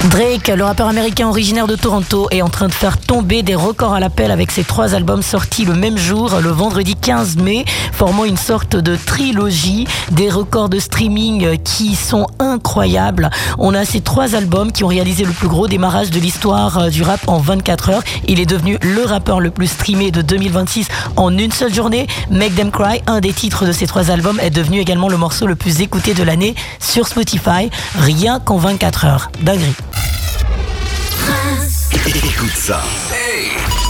Drake, le rappeur américain originaire de Toronto, est en train de faire tomber des records à l'appel avec ses 3 albums sortis le même jour, le vendredi 15 mai, formant une sorte de trilogie, des records de streaming qui sont incroyables. On a ces 3 albums qui ont réalisé le plus gros démarrage de l'histoire du rap en 24 heures. Il est devenu le rappeur le plus streamé de 2026 en une seule journée. Make Them Cry, un des titres de ces 3 albums, est devenu également le morceau le plus écouté de l'année sur Spotify, rien qu'en 24 heures. Dinguerie. Écoute ça.